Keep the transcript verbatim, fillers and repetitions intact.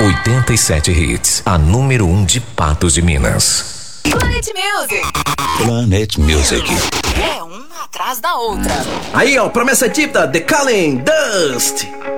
oitenta e sete Hits, a número um de Patos de Minas. Planet Music. Planet Music. É uma atrás da outra. Aí, ó, promessa dita, The Calling Dust.